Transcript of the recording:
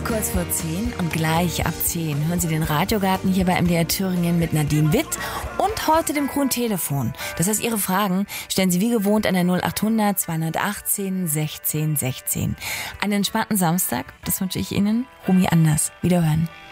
ist kurz vor 10 und gleich ab 10 hören Sie den Radiogarten hier bei MDR Thüringen mit Nadine Witt und heute dem Kuhn-Telefon. Das heißt, Ihre Fragen stellen Sie wie gewohnt an der 0800 218 16 16. Einen entspannten Samstag, das wünsche ich Ihnen. Rumi Anders. Wiederhören.